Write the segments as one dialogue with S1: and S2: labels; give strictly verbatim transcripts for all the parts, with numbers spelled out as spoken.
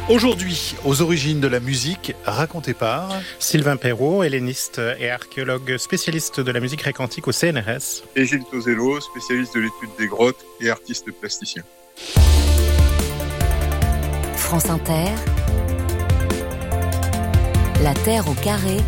S1: Aujourd'hui, aux origines de la musique, raconté par
S2: Sylvain Perrault, helléniste et archéologue spécialiste de la musique grecque-antique au C N R S.
S3: Et Gilles Tozello, spécialiste de l'étude des grottes et artiste plasticien.
S4: France Inter, La Terre au carré,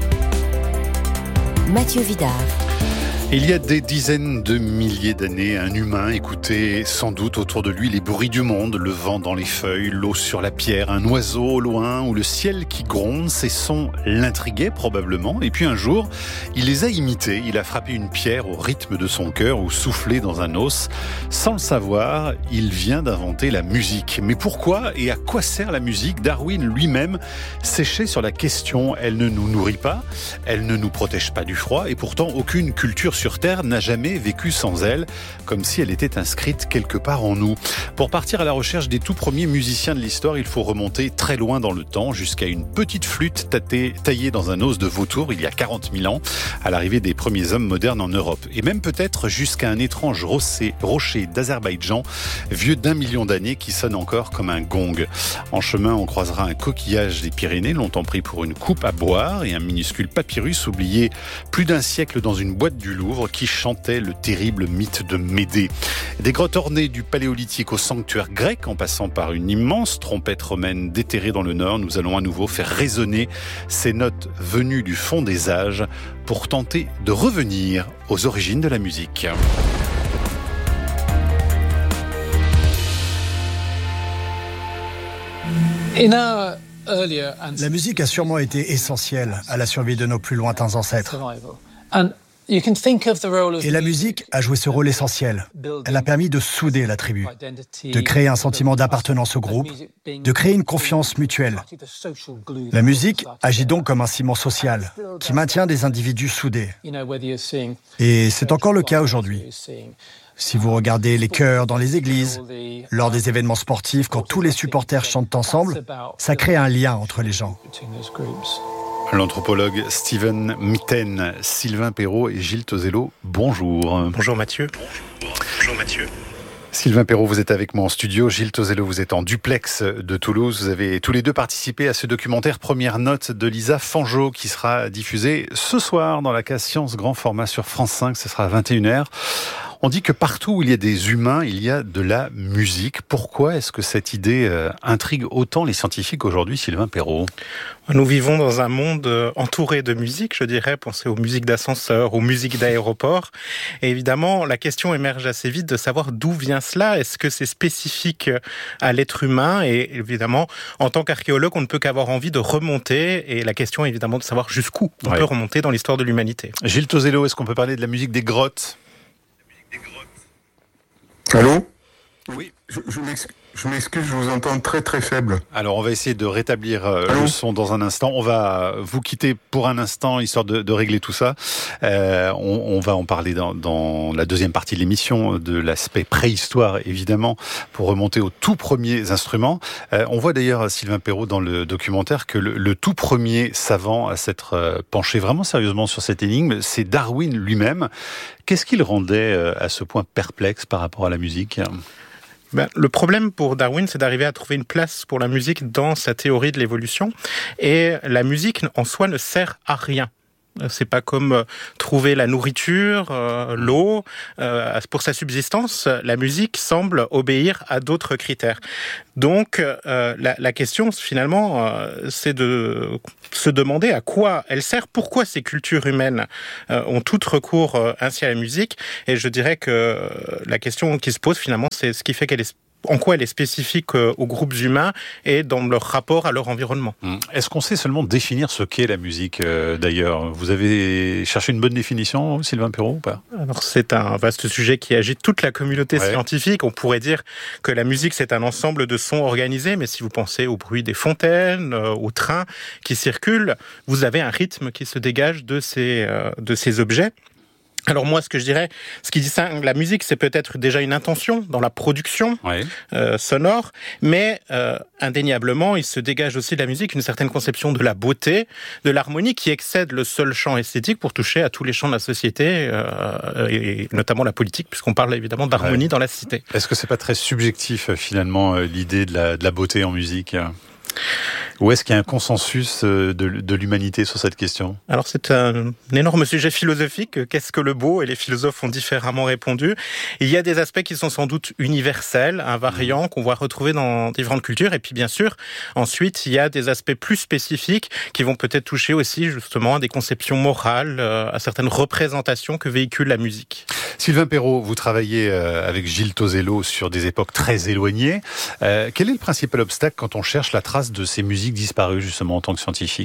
S4: Mathieu Vidard.
S1: Il y a des dizaines de milliers d'années, un humain écoutait sans doute autour de lui les bruits du monde, le vent dans les feuilles, l'eau sur la pierre, un oiseau au loin ou le ciel qui gronde. Ces sons l'intriguaient probablement. Et puis un jour, il les a imités. Il a frappé une pierre au rythme de son cœur ou soufflé dans un os. Sans le savoir, il vient d'inventer la musique. Mais pourquoi et à quoi sert la musique ? Darwin lui-même séchait sur la question. Elle ne nous nourrit pas, elle ne nous protège pas du froid et pourtant aucune culture sur Terre n'a jamais vécu sans elle, comme si elle était inscrite quelque part en nous. Pour partir à la recherche des tout premiers musiciens de l'histoire, il faut remonter très loin dans le temps, jusqu'à une petite flûte tâtée, taillée dans un os de vautour il y a quarante mille ans, à l'arrivée des premiers hommes modernes en Europe. Et même peut-être jusqu'à un étrange rocher, rocher d'Azerbaïdjan, vieux d'un million d'années, qui sonne encore comme un gong. En chemin, on croisera un coquillage des Pyrénées, longtemps pris pour une coupe à boire, et un minuscule papyrus oublié plus d'un siècle dans une boîte du Louvre, qui chantait le terrible mythe de Médée. Des grottes ornées du paléolithique au sanctuaire grec, en passant par une immense trompette romaine déterrée dans le nord, nous allons à nouveau faire résonner ces notes venues du fond des âges pour tenter de revenir aux origines de la musique.
S5: La musique a sûrement été essentielle à la survie de nos plus lointains ancêtres. Et la musique a joué ce rôle essentiel. Elle a permis de souder la tribu, de créer un sentiment d'appartenance au groupe, de créer une confiance mutuelle. La musique agit donc comme un ciment social qui maintient des individus soudés. Et c'est encore le cas aujourd'hui. Si vous regardez les chœurs dans les églises, lors des événements sportifs, quand tous les supporters chantent ensemble, ça crée un lien entre les gens.
S1: L'anthropologue Steven Mitten, Sylvain Perrault et Gilles Tozello, bonjour.
S2: Bonjour Mathieu.
S1: Bonjour, bonjour Mathieu. Sylvain Perrault, vous êtes avec moi en studio. Gilles Tozello, vous êtes en duplex de Toulouse. Vous avez tous les deux participé à ce documentaire Première note de Lisa Fangeau qui sera diffusé ce soir dans la case Science grand format sur France cinq. Ce sera à vingt et une heures. On dit que partout où il y a des humains, il y a de la musique. Pourquoi est-ce que cette idée euh, intrigue autant les scientifiques aujourd'hui, Sylvain Perrault ?
S2: Nous vivons dans un monde entouré de musique, je dirais. Pensez aux musiques d'ascenseur, aux musiques d'aéroport. Et évidemment, la question émerge assez vite de savoir d'où vient cela. Est-ce que c'est spécifique à l'être humain ? Et évidemment, en tant qu'archéologue, on ne peut qu'avoir envie de remonter. Et la question est évidemment de savoir jusqu'où on ouais. peut remonter dans l'histoire de l'humanité.
S1: Gilles Tozello, est-ce qu'on peut parler de la musique des grottes ?
S3: Allô ?
S1: Oui.
S3: Je, je, m'excuse, je m'excuse, je vous entends très très faible.
S1: Alors on va essayer de rétablir euh, le son dans un instant. On va vous quitter pour un instant, histoire de, de régler tout ça. Euh, on, on va en parler dans, dans la deuxième partie de l'émission, de l'aspect préhistoire évidemment, pour remonter aux tout premiers instruments. Euh, on voit d'ailleurs, Sylvain Perrault, dans le documentaire, que le, le tout premier savant à s'être euh, penché vraiment sérieusement sur cette énigme, c'est Darwin lui-même. Qu'est-ce qui le rendait euh, à ce point perplexe par rapport à la musique ?
S2: Ben, le problème pour Darwin, c'est d'arriver à trouver une place pour la musique dans sa théorie de l'évolution. Et la musique, en soi, ne sert à rien. C'est pas comme trouver la nourriture, euh, l'eau. Euh, pour sa subsistance, la musique semble obéir à d'autres critères. Donc, euh, la, la question, finalement, euh, c'est de se demander à quoi elle sert, pourquoi ces cultures humaines euh, ont toutes recours euh, ainsi à la musique. Et je dirais que la question qui se pose, finalement, c'est ce qui fait qu'elle est en quoi elle est spécifique aux groupes humains et dans leur rapport à leur environnement.
S1: Est-ce qu'on sait seulement définir ce qu'est la musique, euh, d'ailleurs ? Vous avez cherché une bonne définition, Sylvain Perrault, ou pas ?
S2: Alors, c'est un vaste sujet qui agite toute la communauté ouais. scientifique. On pourrait dire que la musique, c'est un ensemble de sons organisés, mais si vous pensez au bruit des fontaines, euh, aux trains qui circulent, vous avez un rythme qui se dégage de ces, euh, de ces objets. Alors moi, ce que je dirais, ce qui distingue la musique, c'est peut-être déjà une intention dans la production ouais. euh, sonore, mais euh, indéniablement, il se dégage aussi de la musique une certaine conception de la beauté, de l'harmonie qui excède le seul champ esthétique pour toucher à tous les champs de la société, euh, et notamment la politique, puisqu'on parle évidemment d'harmonie ouais. dans la cité.
S1: Est-ce que c'est pas très subjectif, finalement, l'idée de la, de la beauté en musique ? Ou est-ce qu'il y a un consensus de, de l'humanité sur cette question ?
S2: Alors c'est un, un énorme sujet philosophique. Qu'est-ce que le beau ? Et les philosophes ont différemment répondu. Il y a des aspects qui sont sans doute universels, invariants, mmh. qu'on va retrouver dans différentes cultures. Et puis bien sûr, ensuite, il y a des aspects plus spécifiques qui vont peut-être toucher aussi justement à des conceptions morales, à certaines représentations que véhicule la musique.
S1: Sylvain Perrault, vous travaillez avec Gilles Tozello sur des époques très éloignées. Euh, quel est le principal obstacle quand on cherche la trace de ces musiques disparues, justement, en tant que scientifique ?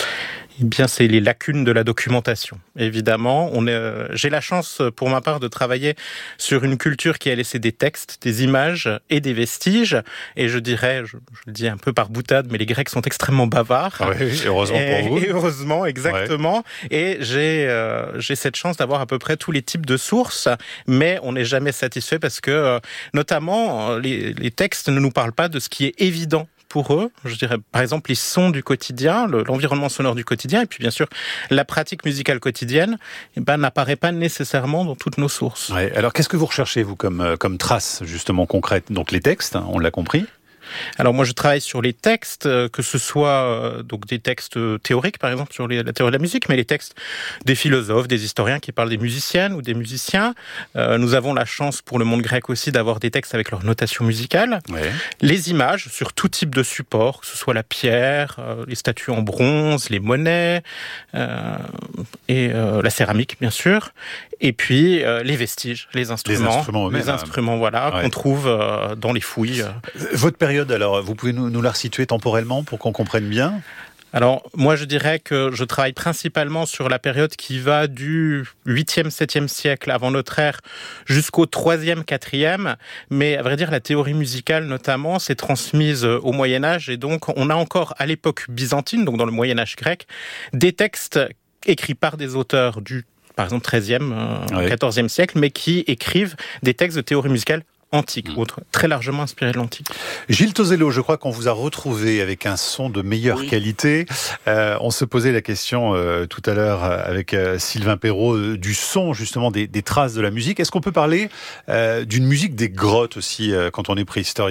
S2: Eh bien, c'est les lacunes de la documentation. Évidemment, on est, euh, j'ai la chance, pour ma part, de travailler sur une culture qui a laissé des textes, des images et des vestiges. Et je dirais, je, je le dis un peu par boutade, mais les Grecs sont extrêmement bavards.
S1: Ah oui, heureusement
S2: et,
S1: pour vous.
S2: Et heureusement, exactement. Ouais. Et j'ai, euh, j'ai cette chance d'avoir à peu près tous les types de sources, mais on n'est jamais satisfait parce que, euh, notamment, les, les textes ne nous parlent pas de ce qui est évident pour eux, je dirais par exemple les sons du quotidien, le, l'environnement sonore du quotidien, et puis bien sûr la pratique musicale quotidienne, eh ben, n'apparaît pas nécessairement dans toutes nos sources.
S1: Ouais, alors qu'est-ce que vous recherchez vous comme, comme trace justement concrète ? Donc les textes, on l'a compris.
S2: Alors moi je travaille sur les textes, que ce soit euh, donc des textes théoriques par exemple sur les, la théorie de la musique, mais les textes des philosophes, des historiens qui parlent des musiciennes ou des musiciens. Euh, nous avons la chance pour le monde grec aussi d'avoir des textes avec leur notation musicale. Ouais. Les images sur tout type de support, que ce soit la pierre, euh, les statues en bronze, les monnaies euh, et euh, la céramique bien sûr. Et puis euh, les vestiges, les instruments,
S1: les instruments,
S2: les instruments voilà ouais. qu'on trouve euh, dans les fouilles.
S1: Votre période, alors, vous pouvez nous, nous la resituer temporellement pour qu'on comprenne bien ?
S2: Alors, moi, je dirais que je travaille principalement sur la période qui va du huitième, septième siècle avant notre ère jusqu'au troisième, quatrième. Mais à vrai dire, la théorie musicale, notamment, s'est transmise au Moyen-Âge. Et donc, on a encore, à l'époque byzantine, donc dans le Moyen-Âge grec, des textes écrits par des auteurs du, par exemple, treizième, euh, quatorzième siècle, mais qui écrivent des textes de théorie musicale antique, mmh. autre, très largement inspiré de l'antique.
S1: Gilles Tozello, je crois qu'on vous a retrouvé avec un son de meilleure oui. qualité. Euh, on se posait la question euh, tout à l'heure avec euh, Sylvain Perrault euh, du son, justement, des, des traces de la musique. Est-ce qu'on peut parler euh, d'une musique des grottes aussi, euh, quand on est préhistorien ?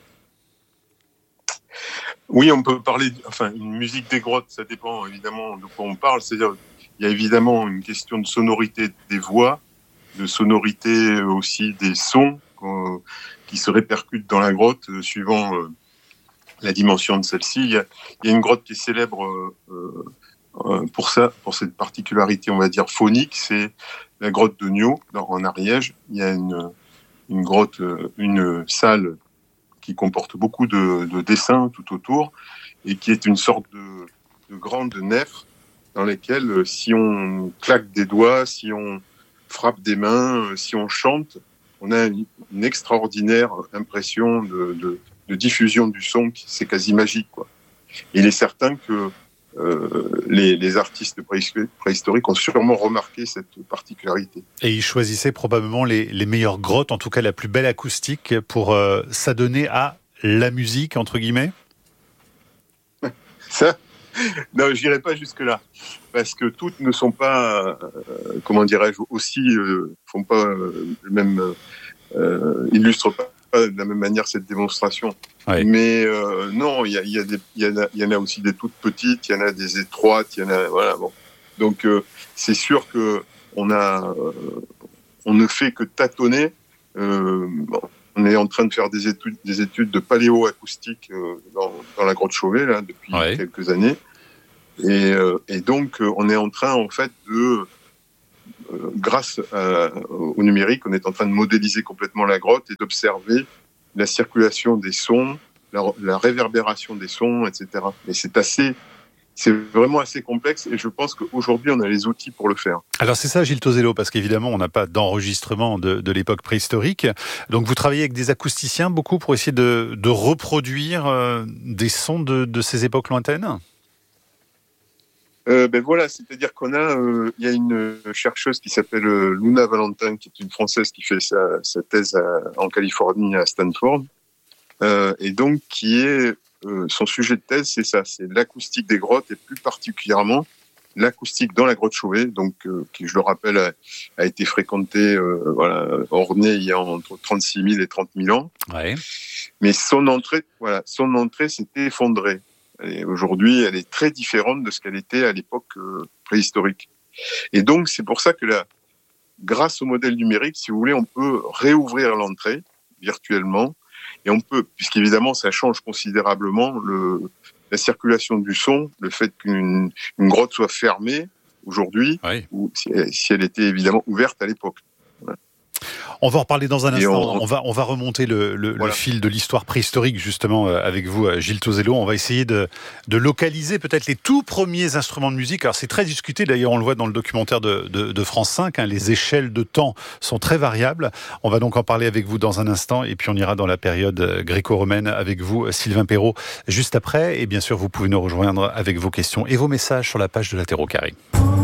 S3: Oui, on peut parler, enfin, une musique des grottes, ça dépend évidemment de quoi on parle. C'est-à-dire, il y a évidemment une question de sonorité des voix, de sonorité aussi des sons, Euh, qui se répercutent dans la grotte euh, suivant euh, la dimension de celle-ci. Il y a, il y a une grotte qui est célèbre euh, euh, pour ça, pour cette particularité, on va dire, phonique, c'est la grotte de Nio, dans, en Ariège. Il y a une, une grotte, une salle qui comporte beaucoup de, de dessins tout autour et qui est une sorte de, de grande nef dans laquelle, si on claque des doigts, si on frappe des mains, si on chante, on a une, une extraordinaire impression de, de, de diffusion du son, qui, c'est quasi magique, quoi. Et il est certain que euh, les, les artistes préhistoriques ont sûrement remarqué cette particularité.
S1: Et ils choisissaient probablement les, les meilleures grottes, en tout cas la plus belle acoustique, pour euh, s'adonner à la musique, entre guillemets.
S3: Ça, non, je n'irai pas jusque-là, parce que toutes ne sont pas, euh, comment dirais-je, aussi, euh, font pas euh, le même, euh, illustrent pas de la même manière cette démonstration. Oui. Mais euh, non, il y a, y a des, il y en a, il y en a aussi des toutes petites, il y en a des étroites, il y en a, voilà, bon. Donc euh, c'est sûr que on a, euh, on ne fait que tâtonner. Euh, bon, on est en train de faire des études, des études de paléoacoustique euh, dans, dans la grotte Chauvet là depuis oui. quelques années. Et, euh, et donc, euh, on est en train, en fait, de, euh, grâce à, au numérique, on est en train de modéliser complètement la grotte et d'observer la circulation des sons, la, la réverbération des sons, et cetera. Et c'est assez, c'est vraiment assez complexe. Et je pense qu'aujourd'hui, on a les outils pour le faire.
S1: Alors c'est ça, Gilles Tozello, parce qu'évidemment, on n'a pas d'enregistrement de, de l'époque préhistorique. Donc vous travaillez avec des acousticiens beaucoup pour essayer de, de reproduire euh, des sons de, de ces époques lointaines.
S3: Euh, ben voilà, c'est-à-dire qu'on a, il euh, y a une chercheuse qui s'appelle euh, Luna Valentin, qui est une Française qui fait sa, sa thèse à, en Californie à Stanford, euh, et donc qui est euh, son sujet de thèse, c'est ça, c'est l'acoustique des grottes et plus particulièrement l'acoustique dans la grotte Chauvet, donc euh, qui, je le rappelle, a, a été fréquentée, euh, voilà, ornée il y a entre trente-six mille et trente mille ans.
S1: Ouais.
S3: Mais son entrée, voilà, son entrée s'est effondrée. Et aujourd'hui, elle est très différente de ce qu'elle était à l'époque euh, préhistorique. Et donc, c'est pour ça que là, grâce au modèle numérique, si vous voulez, on peut réouvrir l'entrée virtuellement. Et on peut, puisqu'évidemment, ça change considérablement le, la circulation du son, le fait qu'une une grotte soit fermée aujourd'hui, oui. ou si elle, si elle était évidemment ouverte à l'époque. Voilà.
S1: On va en reparler dans un instant.
S3: On...
S1: on va on va remonter le, le, voilà. le fil de l'histoire préhistorique justement avec vous, Gilles Tosello. On va essayer de, de localiser peut-être les tout premiers instruments de musique. Alors c'est très discuté. D'ailleurs, on le voit dans le documentaire de, de, de France cinq. Hein, les échelles de temps sont très variables. On va donc en parler avec vous dans un instant. Et puis on ira dans la période gréco-romaine avec vous, Sylvain Perrault, juste après. Et bien sûr, vous pouvez nous rejoindre avec vos questions et vos messages sur la page de La Terre au Carré.